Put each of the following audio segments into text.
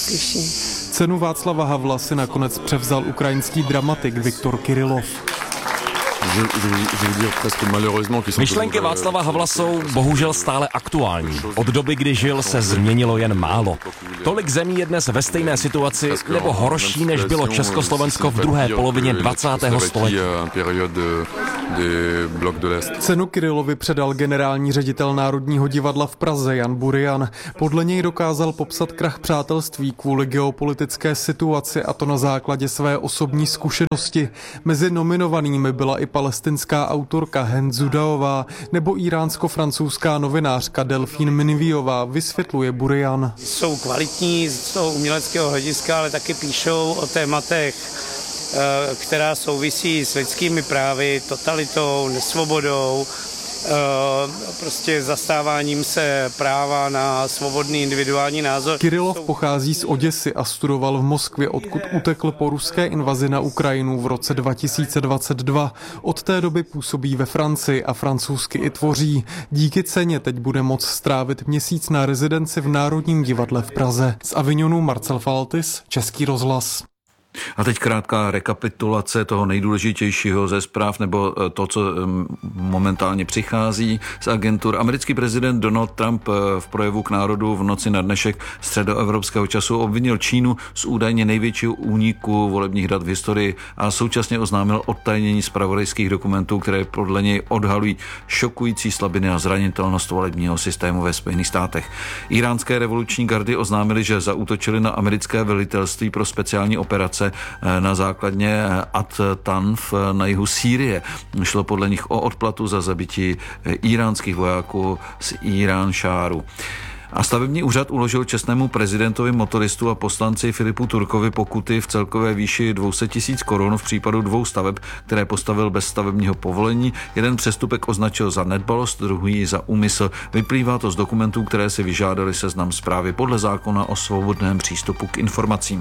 slyším. Cenu Václava Havla si nakonec převzal ukrajinský dramatik Viktor Kirilov. Myšlenky Václava Havla jsou bohužel stále aktuální. Od doby, kdy žil, se změnilo jen málo. Tolik zemí je dnes ve stejné situaci nebo horší, než bylo Československo v druhé polovině 20. století. Cenu Kirilovi předal generální ředitel Národního divadla v Praze Jan Burian. Podle něj dokázal popsat krach přátelství kvůli geopolitické situaci, a to na základě své osobní zkušenosti. Mezi nominovanými byla i palestinská autorka Hen Zudaová nebo iránsko-francouzská novinářka Delphine Minviová, vysvětluje Burian. Jsou kvalitní z toho uměleckého hlediska, ale taky píšou o tématech, která souvisí s lidskými právy, totalitou, nesvobodou, prostě zastáváním se práva na svobodný individuální názor. Kirilov pochází z Oděsy a studoval v Moskvě, odkud utekl po ruské invazi na Ukrajinu v roce 2022. Od té doby působí ve Francii a francouzsky i tvoří. Díky ceně teď bude moct strávit měsíc na rezidenci v Národním divadle v Praze. Z Avignonu Marcel Faltis, Český rozhlas. A teď krátká rekapitulace toho nejdůležitějšího ze zpráv, nebo to, co momentálně přichází z agentur. Americký prezident Donald Trump v projevu k národu v noci na dnešek středoevropského času obvinil Čínu z údajně největšího úniku volebních dat v historii a současně oznámil odtajnění zpravodajských dokumentů, které podle něj odhalují šokující slabiny a zranitelnost volebního systému ve Spojených státech. Iránské revoluční gardy oznámili, že zaútočili na americké velitelství pro speciální operace na základně At-Tanf na jihu Sýrie. Šlo podle nich o odplatu za zabití iránských vojáků z Írán-Šáru. A stavební úřad uložil čestnému prezidentovi, motoristu a poslanci Filipu Turkovi pokuty v celkové výši 200 000 korun v případu 2 staveb, které postavil bez stavebního povolení. Jeden přestupek označil za nedbalost, druhý za úmysl. Vyplývá to z dokumentů, které si vyžádali seznam zprávy podle zákona o svobodném přístupu k informacím.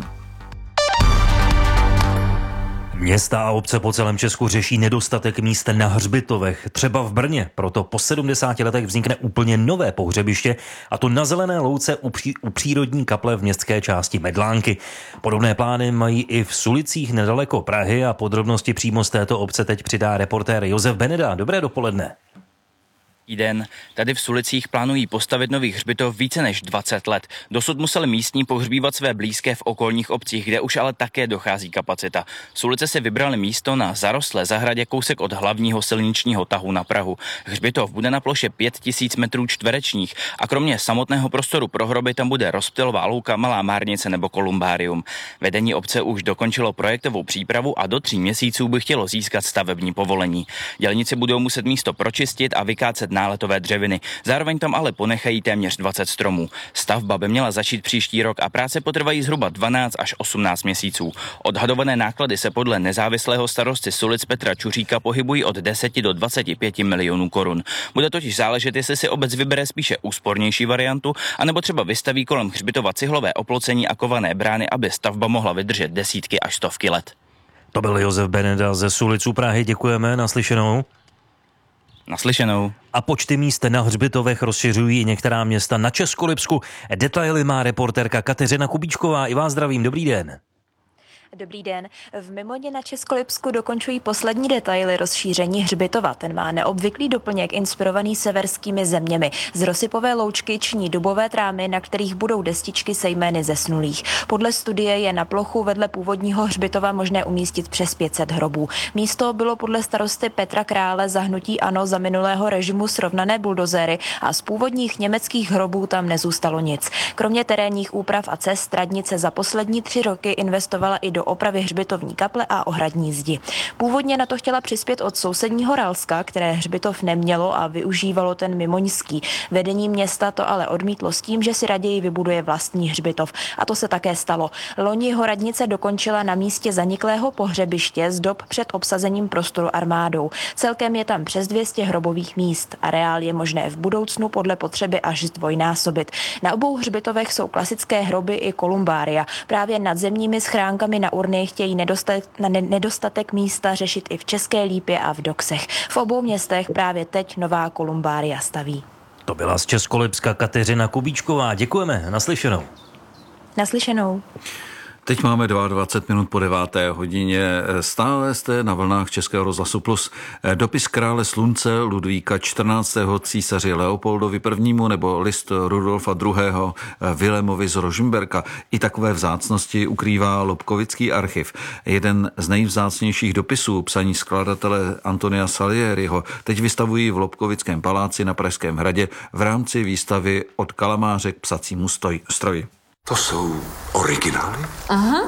Města a obce po celém Česku řeší nedostatek míst na hřbitovech. Třeba v Brně proto po 70 letech vznikne úplně nové pohřebiště, a to na zelené louce u přírodní kaple v městské části Medlánky. Podobné plány mají i v Sulicích nedaleko Prahy a podrobnosti přímo z této obce teď přidá reportér Josef Beneda. Dobré dopoledne. Den. Tady v Sulicích plánují postavit nový hřbitov více než 20 let. Dosud museli místní pohřbívat své blízké v okolních obcích, kde už ale také dochází kapacita. Sulice si vybrali místo na zarostlé zahradě kousek od hlavního silničního tahu na Prahu. Hřbitov bude na ploše 5000 metrů čtverečních a kromě samotného prostoru pro hroby tam bude rozptylová louka, malá márnice nebo kolumbárium. Vedení obce už dokončilo projektovou přípravu a do 3 měsíců by chtělo získat stavební povolení. Dělníci budou muset místo pročistit a vykácet náletové dřeviny. Zároveň tam ale ponechají téměř 20 stromů. Stavba by měla začít příští rok a práce potrvají zhruba 12 až 18 měsíců. Odhadované náklady se podle nezávislého starosty Sulic Petra Čuříka pohybují od 10 do 25 milionů korun. Bude totiž záležet, jestli si obec vybere spíše úspornější variantu, anebo třeba vystaví kolem hřbitova cihlové oplocení a kované brány, aby stavba mohla vydržet desítky až stovky let. To byl Josef Beneda ze Sulic u Prahy. Děkujeme, naslyšenou. Naslyšenou. A počty míst na hřbitovech rozšiřují i některá města na Českolipsku. Detaily má reportérka Kateřina Kubíčková. I vás zdravím, dobrý den. Dobrý den. V Mimoně na Českolipsku dokončují poslední detaily rozšíření hřbitova. Ten má neobvyklý doplněk inspirovaný severskými zeměmi. Z rozsypové loučky činí dubové trámy, na kterých budou destičky se jmény zesnulých. Podle studie je na plochu vedle původního hřbitova možné umístit přes 500 hrobů. Místo bylo podle starosty Petra Krále za hnutí ANO za minulého režimu srovnané buldozéry a z původních německých hrobů tam nezůstalo nic. Kromě terénních úprav a cest radnice za poslední 3 roky investovala i do opravy hřbitovní kaple a ohradní zdi. Původně na to chtěla přispět od sousedního Ralska, které hřbitov nemělo a využívalo ten mimoňský. Vedení města to ale odmítlo s tím, že si raději vybuduje vlastní hřbitov. A to se také stalo. Loni ho radnice dokončila na místě zaniklého pohřebiště z dob před obsazením prostoru armádou. Celkem je tam přes 200 hrobových míst. Areál je možné v budoucnu podle potřeby až zdvojnásobit. Na obou hřbitovech jsou klasické hroby i kolumbária. Právě nad zemními schránkami na urny chtějí nedostatek místa řešit i v České Lípě a v Doksech. V obou městech právě teď nová kolumbária staví. To byla z Českolipska Kateřina Kubíčková. Děkujeme, naslyšenou. Naslyšenou. Teď máme 22 minut po 9. hodině. Stále jste na vlnách Českého rozhlasu Plus. Dopis krále slunce Ludvíka 14. císaři Leopoldovi I. nebo list Rudolfa II. Vilémovi z Rožmberka. I takové vzácnosti ukrývá Lobkovický archiv. Jeden z nejvzácnějších dopisů psaní skladatele Antonia Salieriho teď vystavují v Lobkovickém paláci na Pražském hradě v rámci výstavy Od kalamáře k psacímu stroji. To jsou originály? Aha.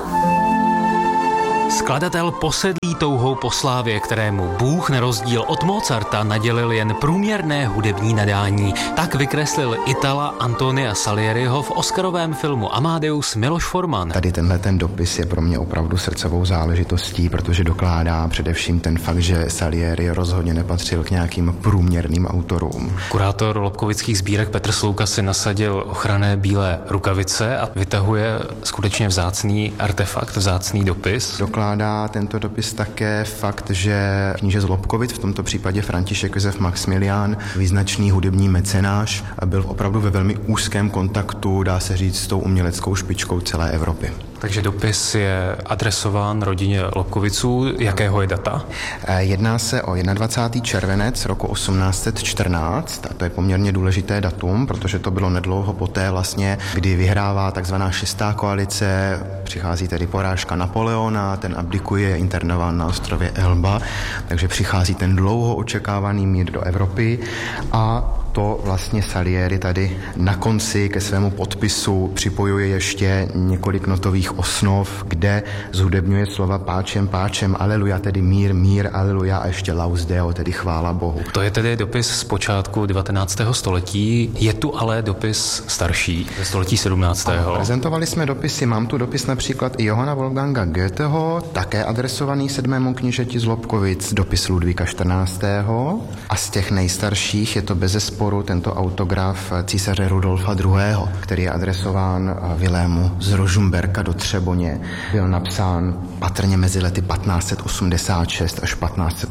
Skladatel posedlý touhou po slávě, kterému Bůh na rozdíl od Mozarta nadělil jen průměrné hudební nadání, tak vykreslil Itala Antonia Salieriho v oscarovém filmu Amadeus Miloš Forman. Tady ten dopis je pro mě opravdu srdcovou záležitostí, protože dokládá především ten fakt, že Salieri rozhodně nepatřil k nějakým průměrným autorům. Kurátor Lobkovických sbírek Petr Slouka si nasadil ochranné bílé rukavice a vytahuje skutečně vzácný artefakt, vzácný dopis. Dokládá tento dopis také fakt, že kníže z Lobkovic, v tomto případě František Josef Maxmilián, význačný hudební mecenáš, byl opravdu ve velmi úzkém kontaktu, dá se říct, s tou uměleckou špičkou celé Evropy. Takže dopis je adresován rodině Lobkoviců. Jakého je data? Jedná se o 21. červenec roku 1814 a to je poměrně důležité datum, protože to bylo nedlouho poté vlastně, kdy vyhrává takzvaná 6. koalice, přichází tedy porážka Napoleona, ten abdikuje, je internován na ostrově Elba, takže přichází ten dlouho očekávaný mír do Evropy a to vlastně Salieri tady na konci ke svému podpisu připojuje ještě několik notových osnov, kde zhudebňuje slova páčem, páčem, aleluja, tedy mír, mír, aleluja a ještě laus deo, tedy chvála Bohu. To je tedy dopis z počátku 19. století, je tu ale dopis starší, ze století 17. Prezentovali jsme dopisy, mám tu dopis například i Johanna Wolfganga Goetheho, také adresovaný 7. knížeti z Lobkovic, dopis Ludvíka 14. a z těch nejstarších je to bezesporu tento autograf císaře Rudolfa II., který je adresován Vilému z Rožmberka do Třeboně. Byl napsán patrně mezi lety 1586 až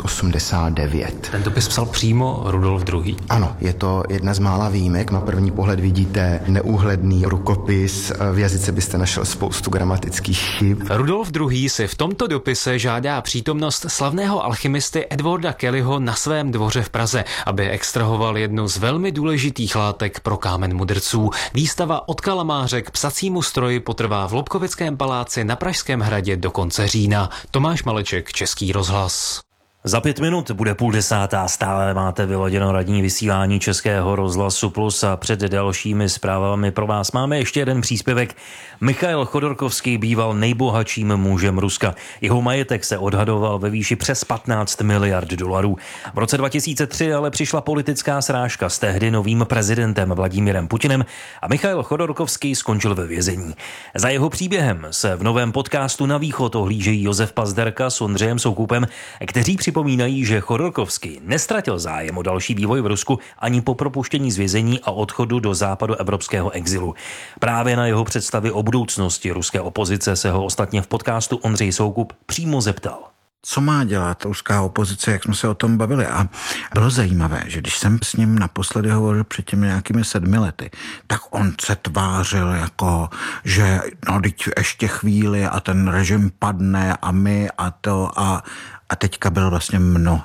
1589. Ten dopis psal přímo Rudolf II. Ano, je to jedna z mála výjimek. Na první pohled vidíte neúhledný rukopis, v jazyce byste našel spoustu gramatických chyb. Rudolf II. Si v tomto dopise žádá přítomnost slavného alchymisty Edwarda Kellyho na svém dvoře v Praze, aby extrahoval jednu z velmi důležitých látek pro kámen mudrců. Výstava Od kalamáře k psacímu stroji potrvá v Lobkovickém paláci na Pražském hradě do konce října. Tomáš Maleček, Český rozhlas. Za 5 minut bude 9:30. Stále máte vyladěno radní vysílání Českého rozhlasu Plus a před dalšími zprávami pro vás máme ještě jeden příspěvek. Michail Chodorkovský býval nejbohatším mužem Ruska. Jeho majetek se odhadoval ve výši přes 15 miliard dolarů. V roce 2003 ale přišla politická srážka s tehdy novým prezidentem Vladimirem Putinem a Michail Chodorkovský skončil ve vězení. Za jeho příběhem se v novém podcastu Na východ ohlížejí Josef Pazderka s Ondřejem Soukupem, kteří připomínají, že Chodorkovský nestratil zájem o další vývoj v Rusku ani po propuštění z vězení a odchodu do západoevropského exilu. Právě na jeho představy o budoucnosti ruské opozice se ho ostatně v podcastu Ondřej Soukup přímo zeptal. Co má dělat ruská opozice, jak jsme se o tom bavili. A bylo zajímavé, že když jsem s ním naposledy hovořil před těmi nějakými 7 lety, tak on se tvářil jako, že no teď ještě chvíli a ten režim padne a my a to a teďka byl vlastně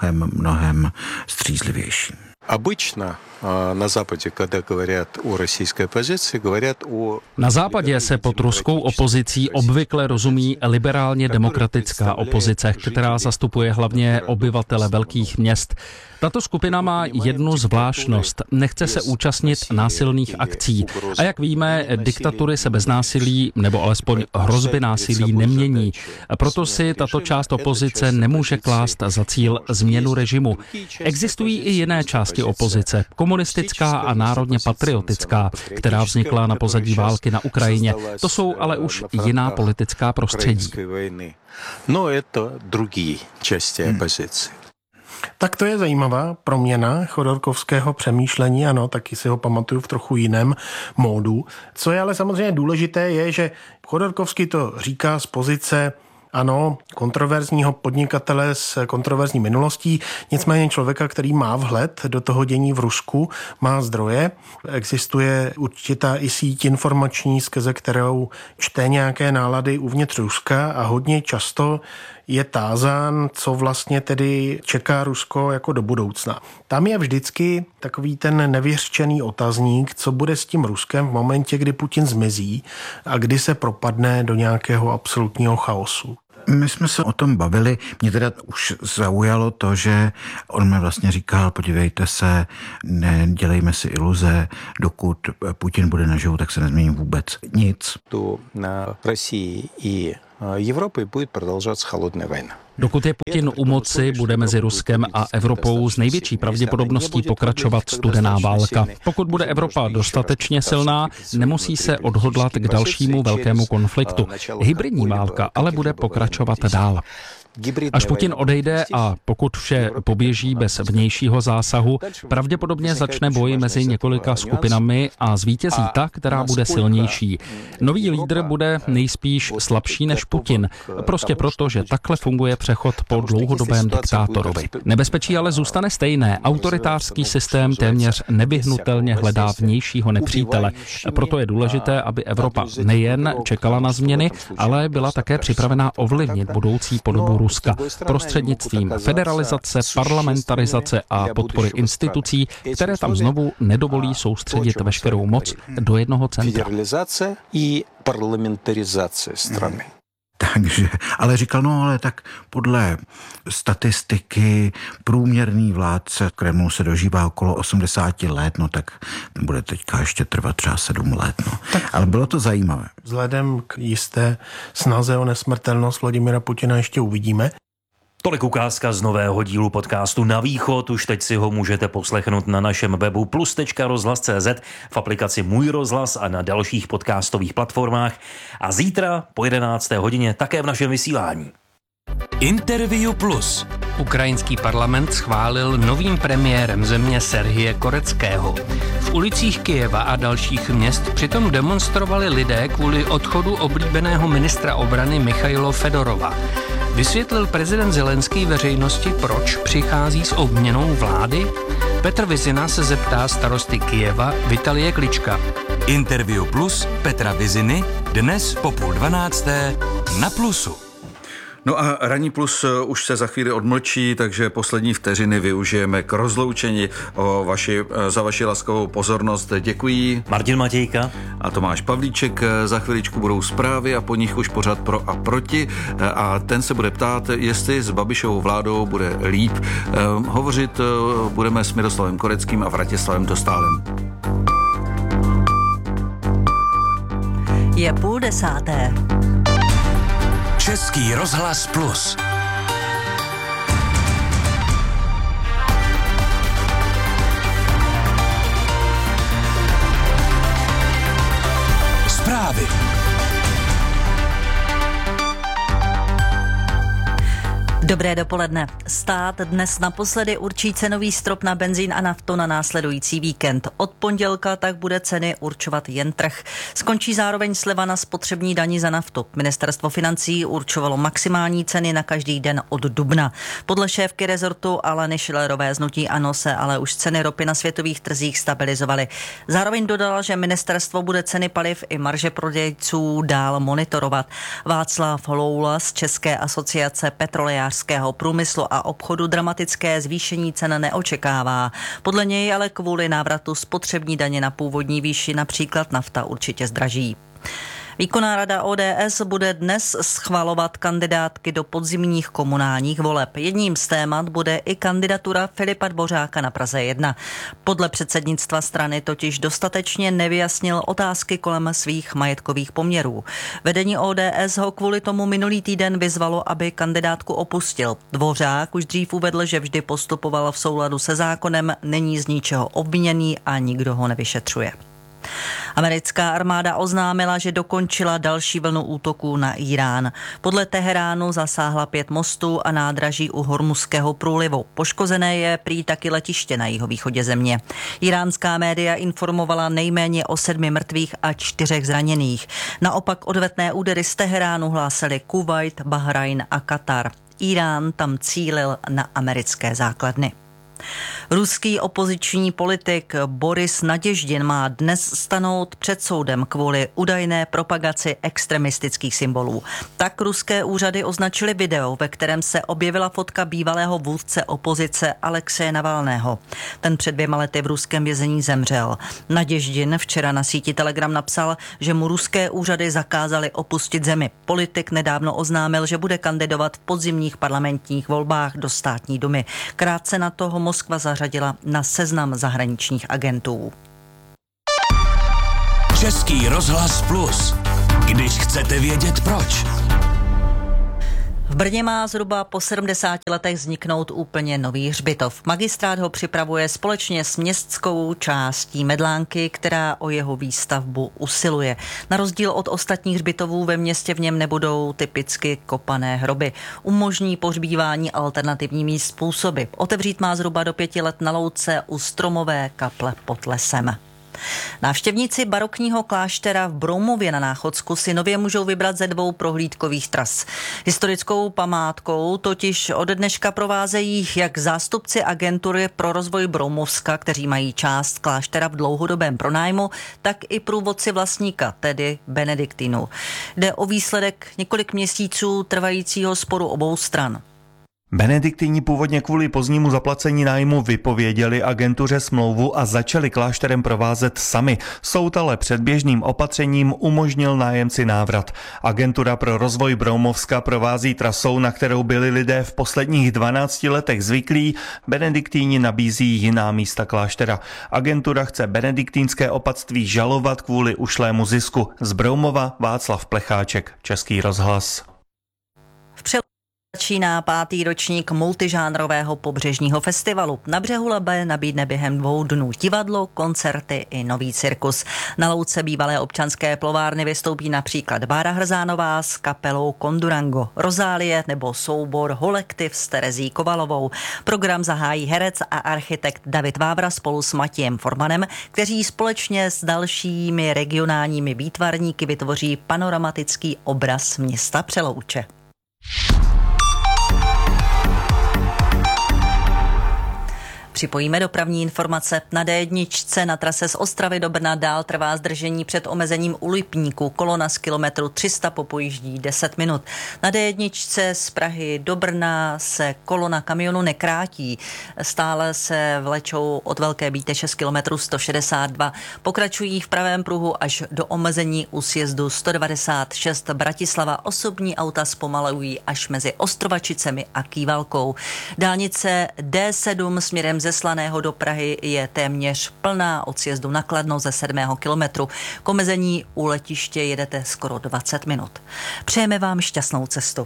mnohem střízlivější. Обычно на Западе, когда говорят о российской оппозиции, говорят о... Na západě se pod ruskou opozicí obvykle rozumí liberálně demokratická opozice, která zastupuje hlavně obyvatele velkých měst. Tato skupina má jednu zvláštnost. Nechce se účastnit násilných akcí. A jak víme, diktatury se bez násilí, nebo alespoň hrozby násilí nemění. Proto si tato část opozice nemůže klást za cíl změnu režimu. Existují i jiné části opozice, komunistická a národně patriotická, která vznikla na pozadí války na Ukrajině. To jsou ale už jiná politická prostředí. No, je to druhý části opozice. Tak to je zajímavá proměna Chodorkovského přemýšlení, ano, taky si ho pamatuju v trochu jiném módu. Co je ale samozřejmě důležité, je, že Chodorkovský to říká z pozice Ano, kontroverzního podnikatele s kontroverzní minulostí, nicméně člověka, který má vhled do toho dění v Rusku, má zdroje. Existuje určitá i síť informační, skrze kterou čte nějaké nálady uvnitř Ruska a hodně často je tázán, co vlastně tedy čeká Rusko jako do budoucna. Tam je vždycky takový ten nevyřčený otazník, co bude s tím Ruskem v momentě, kdy Putin zmizí a kdy se propadne do nějakého absolutního chaosu. My jsme se o tom bavili, mě teda už zaujalo to, že on mi vlastně říkal, podívejte se, nedělejme si iluze, dokud Putin bude naživu, tak se nezmění vůbec nic. Tu na Rusii i Evropy bude prodloužovat холодná vojna. Dokud je Putin u moci, bude mezi Ruskem a Evropou s největší pravděpodobností pokračovat studená válka. Pokud bude Evropa dostatečně silná, nemusí se odhodlat k dalšímu velkému konfliktu. Hybridní válka ale bude pokračovat dál. Až Putin odejde a pokud vše poběží bez vnějšího zásahu, pravděpodobně začne boj mezi několika skupinami a zvítězí ta, která bude silnější. Nový lídr bude nejspíš slabší než Putin, prostě proto, že takhle funguje přechod po dlouhodobém diktátorovi. Nebezpečí ale zůstane stejné. Autoritářský systém téměř nevyhnutelně hledá vnějšího nepřítele. Proto je důležité, aby Evropa nejen čekala na změny, ale byla také připravená ovlivnit budoucí podobu Ruska prostřednictvím federalizace, parlamentarizace a podpory institucí, které tam znovu nedovolí soustředit veškerou moc do jednoho centra. Federalizace i parlamentarizace strany. Takže, ale říkal, no ale tak podle statistiky průměrný vládce v Kremlu se dožívá okolo 80 let, no tak bude teďka ještě trvat třeba 7 let, no. Ale bylo to zajímavé. Vzhledem k jisté snaze o nesmrtelnost Vladimira Putina ještě uvidíme. Tolik ukázka z nového dílu podcastu Na východ. Už teď si ho můžete poslechnout na našem webu plus.rozhlas.cz, v aplikaci Můj rozhlas a na dalších podcastových platformách. A zítra po 11. hodině také v našem vysílání. Interview Plus. Ukrajinský parlament schválil novým premiérem země Serhije Koreckého. V ulicích Kyjeva a dalších měst přitom demonstrovali lidé kvůli odchodu oblíbeného ministra obrany Michailo Fedorova. Vysvětlil prezident Zelenský veřejnosti, proč přichází s obměnou vlády? Petr Vizina se zeptá starosty Kyjeva Vitalie Klička. Interview Plus Petra Viziny dnes po 11:30 na Plusu. No a Ranní plus už se za chvíli odmlčí, takže poslední vteřiny využijeme k rozloučení. Za vaši laskavou pozornost děkuji. Martin Matějka a Tomáš Pavlíček. Za chviličku budou zprávy a po nich už pořad pro a proti. A ten se bude ptát, jestli s Babišovou vládou bude líp. Hovořit budeme s Miroslavem Koreckým a Vratislavem Dostálem. Je 9:30. Český rozhlas Plus. Zprávy. Dobré dopoledne. Stát dnes naposledy určí cenový strop na benzín a naftu na následující víkend. Od pondělka tak bude ceny určovat jen trh. Skončí zároveň sleva na spotřební dani za naftu. Ministerstvo financí určovalo maximální ceny na každý den od dubna. Podle šéfky rezortu Aleny Schillerové z hnutí ANO se ale už ceny ropy na světových trzích stabilizovaly. Zároveň dodala, že ministerstvo bude ceny paliv i marže prodejců dál monitorovat. Václav Loula z České asociace petrolejářského průmyslu a obchodu dramatické zvýšení cen neočekává. Podle něj ale kvůli návratu spotřební daně na původní výši například nafta určitě zdraží. Výkonná rada ODS bude dnes schvalovat kandidátky do podzimních komunálních voleb. Jedním z témat bude i kandidatura Filipa Dvořáka na Praze 1. Podle předsednictva strany totiž dostatečně nevyjasnil otázky kolem svých majetkových poměrů. Vedení ODS ho kvůli tomu minulý týden vyzvalo, aby kandidátku opustil. Dvořák už dřív uvedl, že vždy postupoval v souladu se zákonem, není z ničeho obviněný a nikdo ho nevyšetřuje. Americká armáda oznámila, že dokončila další vlnu útoků na Irán. Podle Teheránu zasáhla 5 mostů a nádraží u Hormuzského průlivu. Poškozené je prý taky letiště na jihovýchodě země. Iránská média informovala nejméně o 7 mrtvých a 4 zraněných. Naopak odvetné údery z Teheránu hlásili Kuvajt, Bahrajn a Katar. Irán tam cílil na americké základny. Ruský opoziční politik Boris Naděždin má dnes stanout před soudem kvůli údajné propagaci extremistických symbolů. Tak ruské úřady označily video, ve kterém se objevila fotka bývalého vůdce opozice Alexeje Navalného. Ten před 2 lety v ruském vězení zemřel. Naděždin včera na síti Telegram napsal, že mu ruské úřady zakázaly opustit zemi. Politik nedávno oznámil, že bude kandidovat v podzimních parlamentních volbách do státní dumy. Krátce na to ho Moskva zařadila na seznam zahraničních agentů. Český rozhlas Plus. Když chcete vědět proč. V Brně má zhruba po 70 letech vzniknout úplně nový hřbitov. Magistrát ho připravuje společně s městskou částí Medlánky, která o jeho výstavbu usiluje. Na rozdíl od ostatních hřbitovů ve městě v něm nebudou typicky kopané hroby. Umožní pohřbívání alternativními způsoby. Otevřít má zhruba do 5 let na louce u stromové kaple pod lesem. Návštěvníci barokního kláštera v Broumově na Náchodsku si nově můžou vybrat ze 2 prohlídkových tras. Historickou památkou totiž od dneška provázejí jak zástupci agentury pro rozvoj Broumovska, kteří mají část kláštera v dlouhodobém pronájmu, tak i průvodci vlastníka, tedy benediktinů. Jde o výsledek několik měsíců trvajícího sporu obou stran. Benediktíni původně kvůli pozdnímu zaplacení nájmu vypověděli agentuře smlouvu a začali klášterem provázet sami. Soud ale předběžným opatřením umožnil nájemci návrat. Agentura pro rozvoj Broumovska provází trasou, na kterou byli lidé v posledních 12 letech zvyklí. Benediktíni nabízí jiná místa kláštera. Agentura chce benediktínské opatství žalovat kvůli ušlému zisku. Z Broumova Václav Plecháček, Český rozhlas. Začíná 5. ročník multižánrového pobřežního festivalu. Na břehu Labe nabídne během 2 dnů divadlo, koncerty i nový cirkus. Na louce bývalé občanské plovárny vystoupí například Bára Hrzánová s kapelou Kondurango, Rozálie nebo soubor Holektiv s Terezí Kovalovou. Program zahájí herec a architekt David Vávra spolu s Matějem Formanem, kteří společně s dalšími regionálními výtvarníky vytvoří panoramatický obraz města Přelouče. Připojíme dopravní informace. Na D1 na trase z Ostravy do Brna dál trvá zdržení před omezením u Lipníku. Kolona z kilometru 300 popojíždí 10 minut. Na D1 z Prahy do Brna se kolona kamionu nekrátí. Stále se vlečou od Velké Bíteše z kilometru 162. Pokračují v pravém pruhu až do omezení u sjezdu 196 Bratislava. Osobní auta zpomalují až mezi Ostrovačicemi a Kývalkou. Dálnice D7 směrem ze Slaného do Prahy je téměř plná od sjezdu na Kladno ze 7. kilometru. K omezení u letiště jedete skoro 20 minut. Přejeme vám šťastnou cestu.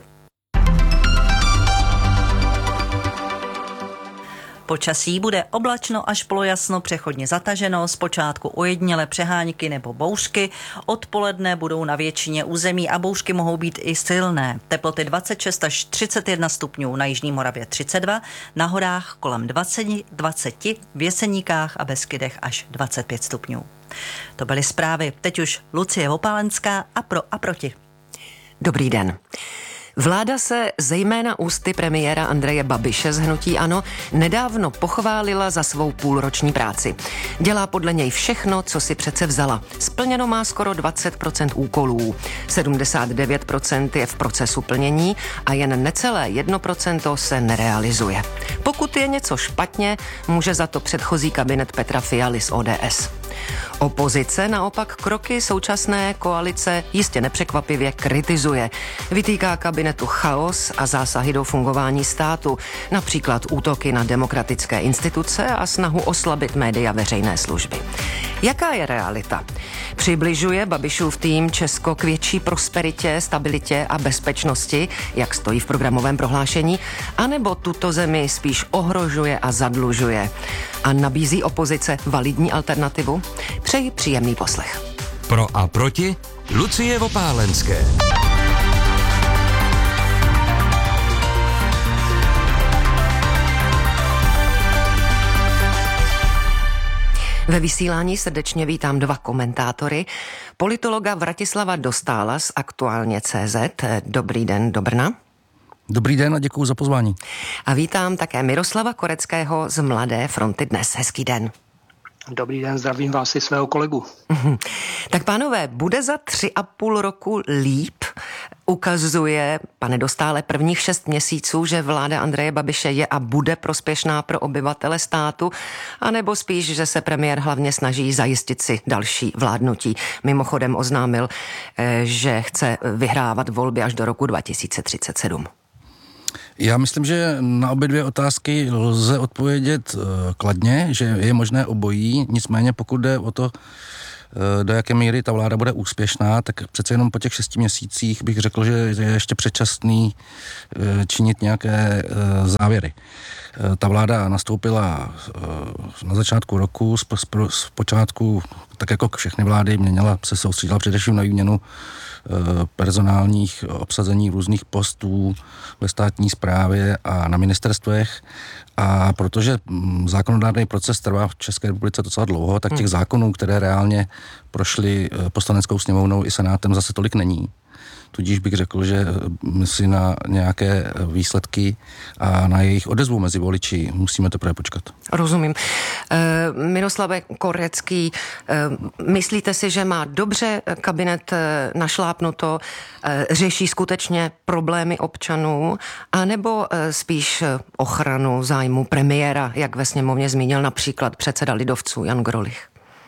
Počasí bude oblačno až polojasno, přechodně zataženo, zpočátku ojedinělé přehánky nebo bouřky, odpoledne budou na většině území a bouřky mohou být i silné. Teploty 26 až 31 stupňů, na jižní Moravě 32, na horách kolem 20, v Jeseníkách a Beskydech až 25 stupňů. To byly zprávy. Teď už Lucie Opálenská a pro a proti. Dobrý den. Vláda se zejména ústy premiéra Andreje Babiše z hnutí ANO nedávno pochválila za svou půlroční práci. Dělá podle něj všechno, co si přece vzala. Splněno má skoro 20% úkolů. 79% je v procesu plnění a jen necelé 1% se nerealizuje. Pokud je něco špatně, může za to předchozí kabinet Petra Fialy z ODS. Opozice naopak kroky současné koalice jistě nepřekvapivě kritizuje. Vytýká kabinetu chaos a zásahy do fungování státu, například útoky na demokratické instituce a snahu oslabit média veřejné služby. Jaká je realita? Přibližuje Babišův tým Česko k větší prosperitě, stabilitě a bezpečnosti, jak stojí v programovém prohlášení, anebo tuto zemi spíš ohrožuje a zadlužuje? A nabízí opozice validní alternativu? Přeji příjemný poslech. Pro a proti Lucie Vopálenské. Ve vysílání srdečně vítám dva komentátory. Politologa Vratislava Dostála z Aktuálně.cz. Dobrý den do Brna. Dobrý den a děkuji za pozvání. A vítám také Miroslava Koreckého z Mladé fronty Dnes. Hezký den. Dobrý den, zdravím vás i svého kolegu. Tak pánové, bude za 3,5 roku líp? Ukazuje, pane Dostále, prvních 6 měsíců, že vláda Andreje Babiše je a bude prospěšná pro obyvatele státu, anebo spíš, že se premiér hlavně snaží zajistit si další vládnutí. Mimochodem oznámil, že chce vyhrávat volby až do roku 2037. Já myslím, že na obě dvě otázky lze odpovědět kladně, že je možné obojí, nicméně pokud jde o to, do jaké míry ta vláda bude úspěšná, tak přece jenom po těch 6 měsících bych řekl, že je ještě předčasný činit nějaké závěry. Ta vláda nastoupila na začátku roku, zpočátku, tak jako všechny vlády, se soustředila především na výměnu personálních obsazení různých postů ve státní správě a na ministerstvech. A protože zákonodárný proces trvá v České republice docela dlouho, tak těch zákonů, které reálně prošly Poslaneckou sněmovnou i Senátem, zase tolik není. Tudíž bych řekl, že si na nějaké výsledky a na jejich odezvu mezi voliči musíme teprve počkat. Rozumím. Miroslave Korecký, myslíte si, že má dobře kabinet našlápnuto, řeší skutečně problémy občanů, anebo spíš ochranu zájmu premiéra, jak ve sněmovně zmínil například předseda lidovců Jan Grolich?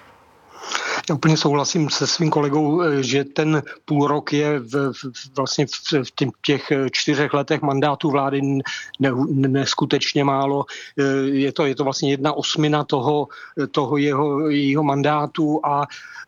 Já úplně souhlasím se svým kolegou, že ten půl rok je vlastně v těch 4 letech mandátu vlády neskutečně málo. Je to vlastně 1/8 toho jeho mandátu a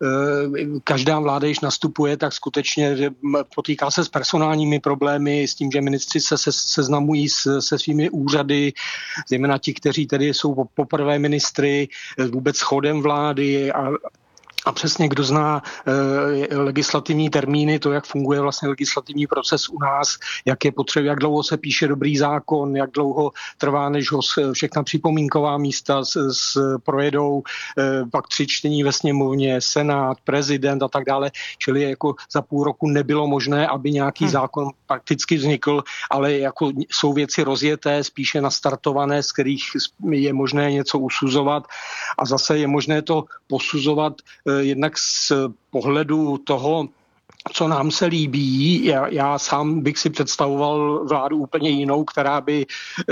každá vláda, když nastupuje, tak skutečně potýká se s personálními problémy, s tím, že ministři se seznamují se svými úřady, zejména ti, kteří tedy jsou poprvé ministry, vůbec chodem vlády a přesně kdo zná legislativní termíny, to, jak funguje vlastně legislativní proces u nás, jak je potřeba, jak dlouho se píše dobrý zákon, jak dlouho trvá, než ho všechna připomínková místa projedou, pak 3 čtení ve sněmovně, senát, prezident a tak dále. Čili jako za půl roku nebylo možné, aby nějaký zákon prakticky vznikl, ale jako jsou věci rozjeté, spíše nastartované, z kterých je možné něco usuzovat a zase je možné to posuzovat jednak z pohledu toho, co nám se líbí. Já sám bych si představoval vládu úplně jinou, která by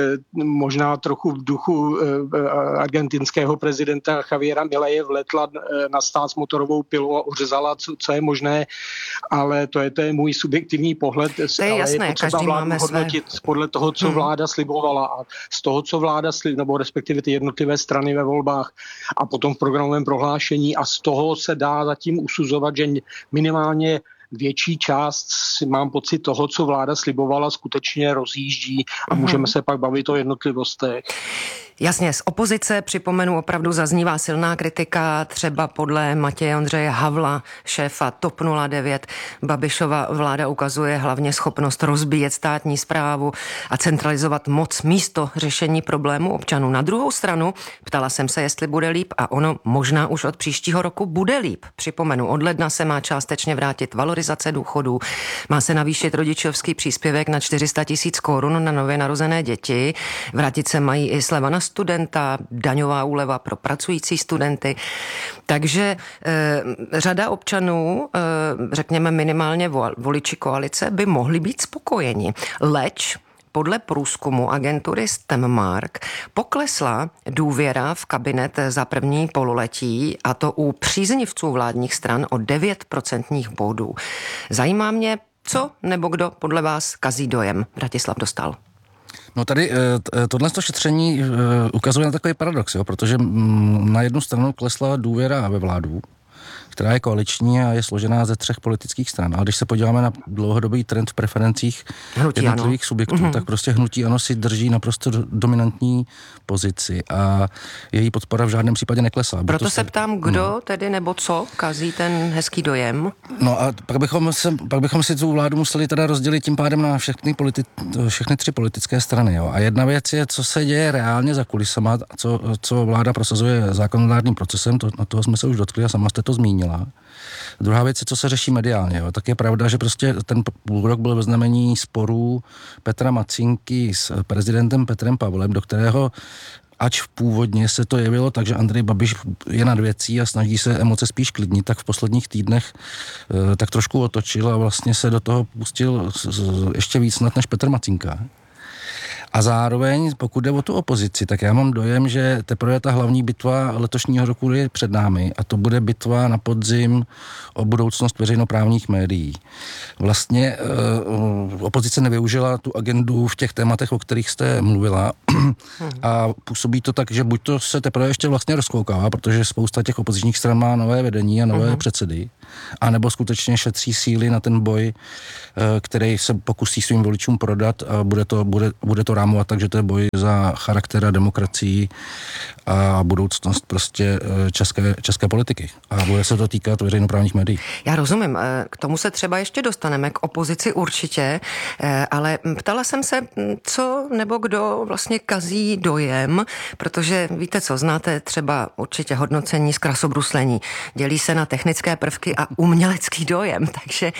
možná trochu v duchu argentinského prezidenta Javiera Mileje vletla na stát s motorovou pilou a ořezala, co je možné, ale to je můj subjektivní pohled. To je jasné, je potřeba vládu hodnotit podle toho, co vláda slibovala a z toho, co vláda nebo respektive ty jednotlivé strany ve volbách a potom v programovém prohlášení a z toho se dá zatím usuzovat, že minimálně větší část, mám pocit, toho, co vláda slibovala, skutečně rozjíždí a můžeme se pak bavit o jednotlivostech. Jasně, z opozice, připomenu, opravdu zaznívá silná kritika, třeba podle Matěje Ondřeje Havla, šéfa TOP 09. Babišova vláda ukazuje hlavně schopnost rozbíjet státní správu a centralizovat moc místo řešení problémů občanů. Na druhou stranu, ptala jsem se, jestli bude líp a ono možná už od příštího roku bude líp. Připomenu, od ledna se má částečně vrátit valorizace důchodů, má se navýšit rodičovský příspěvek na 400 000 korun na nově narozené děti, vrátit se mají i sleva na studenta, daňová úleva pro pracující studenty. Takže řada občanů, řekněme minimálně voliči koalice, by mohli být spokojeni. Leč podle průzkumu agentury Stemmark poklesla důvěra v kabinet za první pololetí, a to u příznivců vládních stran o 9% bodů. Zajímá mě, co nebo kdo podle vás kazí dojem. Vratislav Dostál. No tady tohle šetření ukazuje na takový paradox, jo, protože na jednu stranu klesla důvěra ve vládu, která je koaliční a je složená ze 3 politických stran. A když se podíváme na dlouhodobý trend v preferencích jednotlivých subjektů, tak prostě hnutí ANO si drží naprosto dominantní pozici a její podpora v žádném případě neklesá. Proto se ptám, kdo tedy nebo co kazí ten hezký dojem? No a pak bychom si tu vládu museli teda rozdělit tím pádem na všechny 3 politické strany. Jo. A jedna věc je, co se děje reálně za kulisama, co vláda prosazuje zákonodárným procesem, toho jsme se už dotkli a sama jste to zmínila. Druhá věc je, co se řeší mediálně. Jo. Tak je pravda, že prostě ten půlrok byl ve znamení sporů Petra Macínky s prezidentem Petrem Pavlem, do kterého ač původně se to jevilo tak, že Andrej Babiš je nad věcí a snaží se emoce spíš klidnit, tak v posledních týdnech tak trošku otočil a vlastně se do toho pustil ještě víc snad než Petr Macínka. A zároveň, pokud jde o tu opozici, tak já mám dojem, že teprve ta hlavní bitva letošního roku je před námi a to bude bitva na podzim o budoucnost veřejnoprávních médií. Vlastně opozice nevyužila tu agendu v těch tématech, o kterých jste mluvila a působí to tak, že buď to se teprve ještě vlastně rozkoukává, protože spousta těch opozičních stran má nové vedení a nové předsedy, anebo skutečně šetří síly na ten boj, který se pokusí svým voličům prodat a bude to rámovat tak, že to je boj za charakter a demokracii a budoucnost prostě české politiky. A bude se to týkat veřejnoprávních médií. Já rozumím. K tomu se třeba ještě dostaneme, k opozici určitě, ale ptala jsem se, co nebo kdo vlastně kazí dojem, protože víte co, znáte třeba určitě hodnocení z krasobruslení. Dělí se na technické prvky a umělecký dojem, takže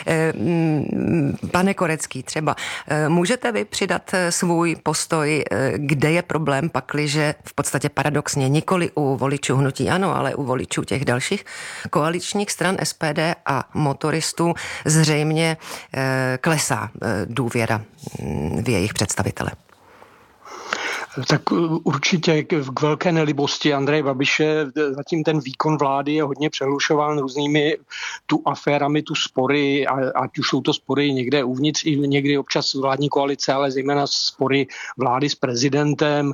pane Korecký, třeba můžete vy přidat svůj postoj, kde je problém, pakliže v podstatě paradoxně nikoli u voličů hnutí ANO, ale u voličů těch dalších koaličních stran SPD a motoristů zřejmě klesá důvěra v jejich představitele. Tak určitě k velké nelibosti Andreje Babiše zatím ten výkon vlády je hodně přehlušován různými tu aférami, tu spory, ať už jsou to spory někde uvnitř i někdy občas vládní koalice, ale zejména spory vlády s prezidentem,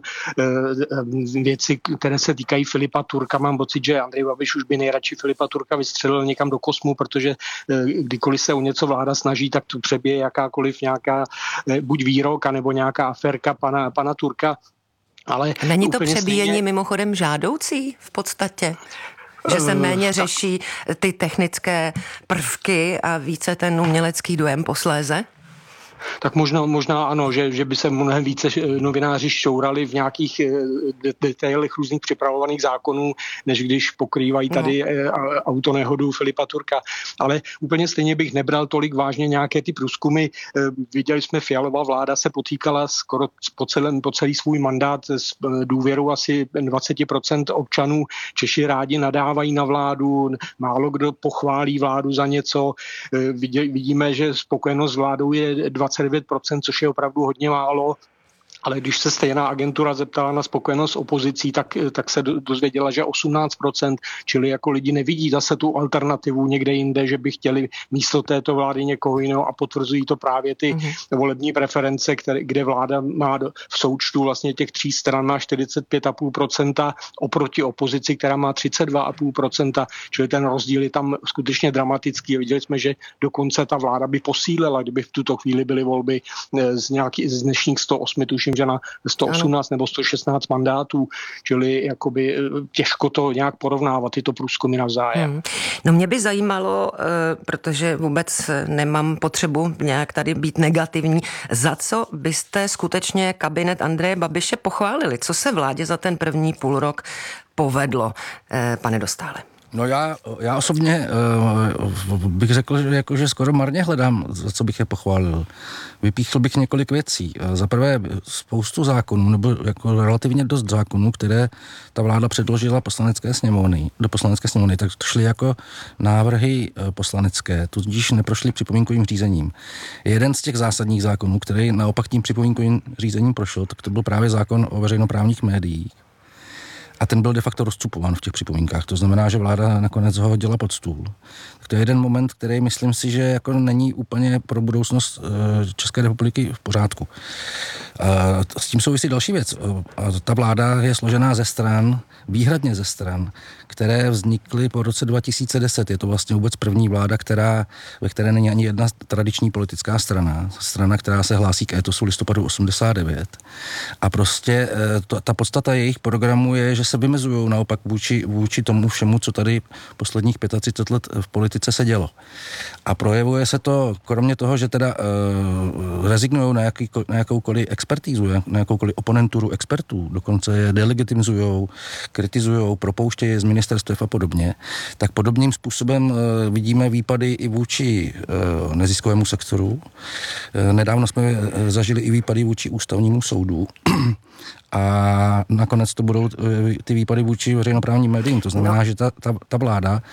věci, které se týkají Filipa Turka. Mám pocit, že Andrej Babiš už by nejradši Filipa Turka vystřelil někam do kosmu, protože kdykoliv se o něco vláda snaží, tak tu přebije jakákoliv nějaká buď výrok, nebo nějaká aférka pana Turka. Ale není to přebíjení mimochodem žádoucí v podstatě? Že se méně řeší ty technické prvky a více ten umělecký dojem posléze? Tak možná ano, že by se mnohem více novináři šťourali v nějakých detailech různých připravovaných zákonů, než když pokrývají tady autonehodu Filipa Turka. Ale úplně stejně bych nebral tolik vážně nějaké ty průzkumy. Viděli jsme, Fialová vláda se potýkala skoro po celý svůj mandát s důvěrou asi 20% občanů. Češi rádi nadávají na vládu, málo kdo pochválí vládu za něco. Vidíme, že spokojenost s vládou je 29%, což je opravdu hodně málo. Ale když se stejná agentura zeptala na spokojenost opozicí, tak se dozvěděla, že 18%, čili jako lidi nevidí zase tu alternativu někde jinde, že by chtěli místo této vlády někoho jiného a potvrzují to právě ty volební preference, kde vláda má v součtu vlastně těch 3 stran má 45,5% oproti opozici, která má 32,5%, čili ten rozdíl je tam skutečně dramatický. Viděli jsme, že dokonce ta vláda by posílila, kdyby v tuto chvíli byly volby z dnešních 108, tuším, že na 118 nebo 116 mandátů, čili jakoby těžko to nějak porovnávat, tyto průzkumy navzájem. No mě by zajímalo, protože vůbec nemám potřebu nějak tady být negativní, za co byste skutečně kabinet Andreje Babiše pochválili? Co se vládě za ten první půlrok povedlo, pane Dostále? No já osobně bych řekl, že skoro marně hledám, za co bych je pochválil. Vypíchl bych několik věcí. Za prvé spoustu zákonů, nebo jako relativně dost zákonů, které ta vláda předložila do poslanecké sněmovny, tak to šly jako návrhy poslanecké, tudíž neprošly připomínkovým řízením. Jeden z těch zásadních zákonů, který naopak tím připomínkovým řízením prošel, tak to byl právě zákon o veřejnoprávních médiích. A ten byl de facto rozcupován v těch připomínkách. To znamená, že vláda nakonec ho hodila pod stůl. Tak to je jeden moment, který myslím si, že jako není úplně pro budoucnost České republiky v pořádku. S tím souvisí další věc. Ta vláda je složená ze stran, výhradně ze stran, které vznikly po roce 2010. Je to vlastně vůbec první vláda, ve které není ani jedna tradiční politická strana, která se hlásí k étosu listopadu 89. A prostě ta podstata jejich programu je, že se vymezují naopak vůči tomu všemu, co tady posledních 35 let v politice se dělo. A projevuje se to, kromě toho, že teda rezignují na jakoukoliv expertízu, na jakoukoliv oponenturu expertů, dokonce je delegitimizujou, kritizujou, propouštějí z ministerstev a podobně, tak podobným způsobem vidíme výpady i vůči neziskovému sektoru. Nedávno jsme zažili i výpady vůči ústavnímu soudu. A nakonec to budou ty výpady vůči veřejnoprávním médiím. To znamená, že ta vláda,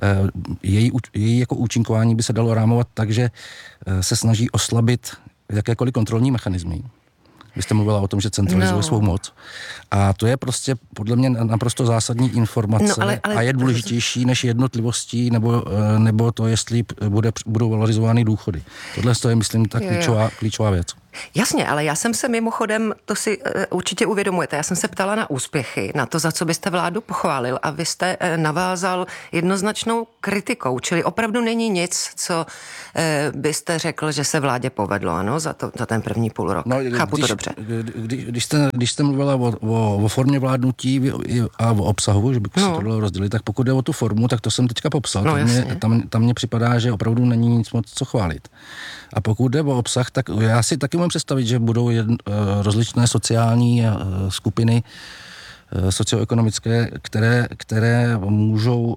její jako účinkování by se dalo rámovat tak, že se snaží oslabit jakékoliv kontrolní mechanismy. Vy jste mluvila o tom, že centralizuje svou moc. A to je prostě podle mě naprosto zásadní informace ale a je důležitější než jednotlivostí nebo to, jestli budou valorizovány důchody. Tohle je, myslím, ta klíčová věc. Jasně, ale já jsem se mimochodem, to si určitě uvědomujete, já jsem se ptala na úspěchy, na to, za co byste vládu pochválil a vy jste navázal jednoznačnou kritikou, čili opravdu není nic, co byste řekl, že se vládě povedlo, ano, za ten první půl rok. Chápu to dobře. Když jste mluvila o formě vládnutí a o obsahu, že by se to dalo rozdělit, tak pokud jde o tu formu, tak to jsem teďka popsal. Tam mně připadá, že opravdu není nic moc co chválit. A pokud jde o obsah, tak já si taky můžu představit, že budou rozličné sociální skupiny socioekonomické, které můžou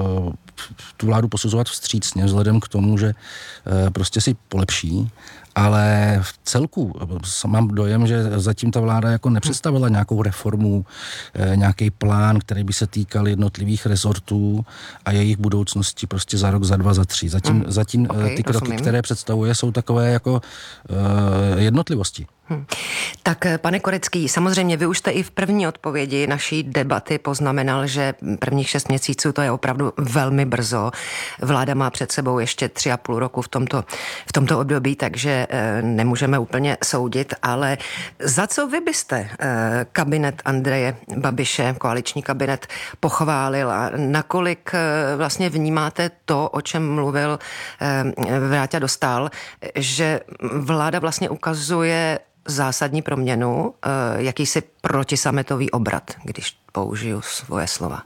tu vládu posuzovat vstřícně vzhledem k tomu, že prostě si polepší. Ale v celku mám dojem, že zatím ta vláda jako nepředstavila nějakou reformu, nějaký plán, který by se týkal jednotlivých rezortů a jejich budoucnosti prostě za rok, za 2, za 3. Zatím ty kroky, které představuje, jsou takové jako jednotlivosti. Tak, pane Korecký, samozřejmě vy už jste i v první odpovědi naší debaty poznamenal, že prvních 6 měsíců to je opravdu velmi brzo. Vláda má před sebou ještě 3,5 roku v tomto období, takže nemůžeme úplně soudit, ale za co vy byste kabinet Andreje Babiše, koaliční kabinet, pochválil a nakolik vlastně vnímáte to, o čem mluvil Vráťa Dostál, že vláda vlastně ukazuje zásadní proměnu, jakýsi protisametový obrat, když použiju svoje slova?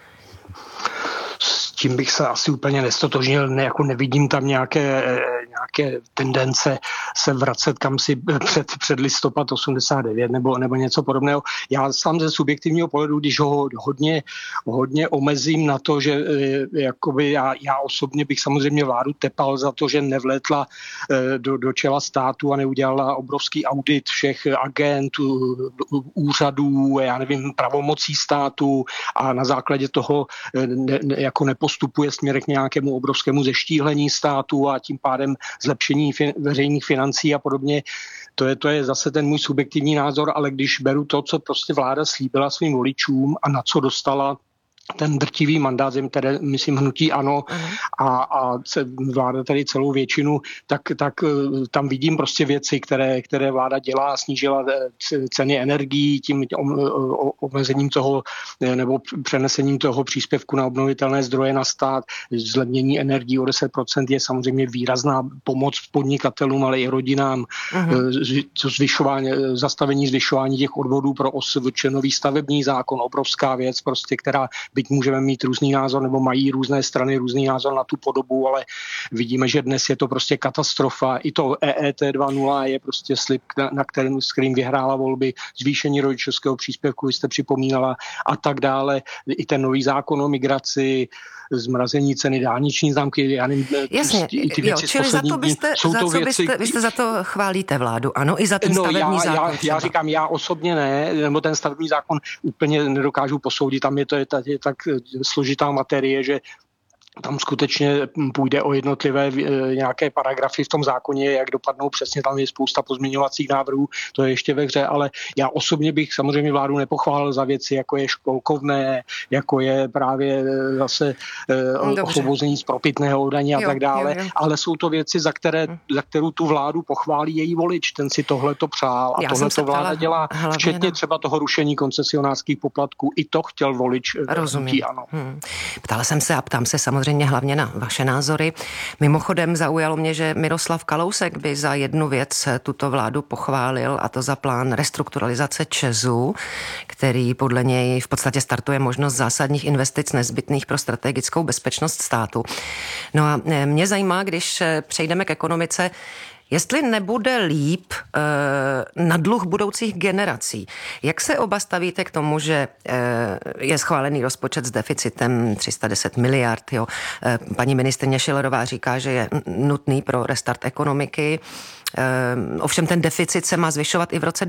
S tím bych se asi úplně nestotožnil, nevidím tam nějaké tendence se vracet kamsi před listopad 89 nebo něco podobného. Já sám ze subjektivního pohledu, když ho hodně omezím na to, že jakoby já osobně bych samozřejmě vládu tepal za to, že nevlétla do čela státu a neudělala obrovský audit všech agentů, úřadů, pravomocí státu a na základě toho jako nepostupuje směr k nějakému obrovskému zeštíhlení státu a tím pádem zlepšení veřejných financí a podobně. To je zase ten můj subjektivní názor, ale když beru to, co prostě vláda slíbila svým voličům a na co dostala ten drtivý mandát, které myslím hnutí ANO a vláda tady celou většinu, tak tam vidím prostě věci, které vláda dělá, snížila ceny energií tím omezením toho nebo přenesením toho příspěvku na obnovitelné zdroje na stát. Zlevnění energií o 10% je samozřejmě výrazná pomoc podnikatelům, ale i rodinám. Zastavení zvyšování těch odvodů pro OSVČ, nový stavební zákon, obrovská věc, prostě, která byť můžeme mít různý názor, nebo mají různé strany různý názor na tu podobu, ale vidíme, že dnes je to prostě katastrofa. I to EET 2.0 je prostě slib, s kterým vyhrála volby, zvýšení rodičovského příspěvku, vy jste připomínala, a tak dále. I ten nový zákon o migraci, zmrazení ceny dálniční známky, já nevím, jasně, ty věci čili za to byste za to chválíte vládu, ano, i za ten stavební zákon. Já říkám, já osobně ne, nebo ten stavební zákon úplně nedokážu posoudit, tam je tak složitá materie, že tam skutečně půjde o jednotlivé nějaké paragrafy v tom zákoně, jak dopadnou přesně, tam je spousta pozměňovacích návrhů, to je ještě ve hře, ale já osobně bych samozřejmě vládu nepochválil za věci, jako je školkovné, jako je právě zase osvobození z propitného daně a tak dále, ale jsou to věci, za kterou tu vládu pochválí její volič, ten si tohleto přál a tohleto vláda dělá, včetně třeba toho rušení koncesionářských poplatků, i to chtěl volič. Rozumím. Ano. Ptala jsem se a ptám se samozřejmě hlavně na vaše názory. Mimochodem zaujalo mě, že Miroslav Kalousek by za jednu věc tuto vládu pochválil, a to za plán restrukturalizace ČEZu, který podle něj v podstatě startuje možnost zásadních investic nezbytných pro strategickou bezpečnost státu. No a mě zajímá, když přejdeme k ekonomice, jestli nebude líp na dluh budoucích generací. Jak se oba stavíte k tomu, že je schválený rozpočet s deficitem 310 miliard? Jo? Paní ministryně Schillerová říká, že je nutný pro restart ekonomiky. Ovšem ten deficit se má zvyšovat i v roce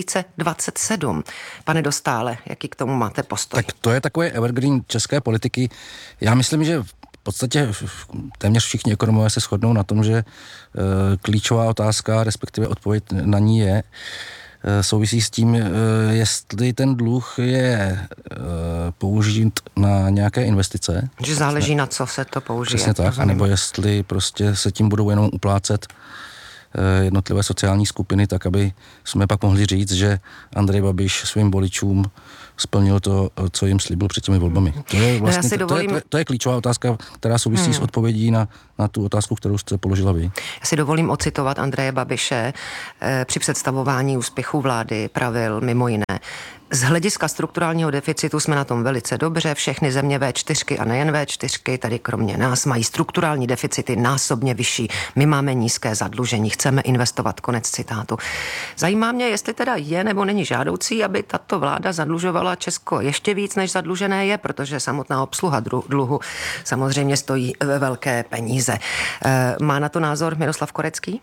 2027. Pane Dostále, jaký k tomu máte postoj? Tak to je takový evergreen české politiky. Já myslím, že v podstatě téměř všichni ekonomové se shodnou na tom, že klíčová otázka, respektive odpověď na ní je, souvisí s tím, jestli ten dluh je použít na nějaké investice. Že záleží na co se to použije. Přesně tak, anebo jestli prostě se tím budou jenom uplácet jednotlivé sociální skupiny, tak aby jsme pak mohli říct, že Andrej Babiš svým voličům splnil to, co jim slíbil před těmi volbami. To je vlastně to je klíčová otázka, která souvisí s odpovědí na tu otázku, kterou jste položila vy. Já si dovolím ocitovat Andreje Babiše. Při představování úspěchu vlády pravil mimo jiné: z hlediska strukturálního deficitu jsme na tom velice dobře, všechny země V4 a nejen V4, tady kromě nás, mají strukturální deficity násobně vyšší. My máme nízké zadlužení, chceme investovat, konec citátu. Zajímá mě, jestli teda je nebo není žádoucí, aby tato vláda zadlužovala Česko ještě víc, než zadlužené je, protože samotná obsluha dluhu samozřejmě stojí velké peníze. Má na to názor Miroslav Korecký?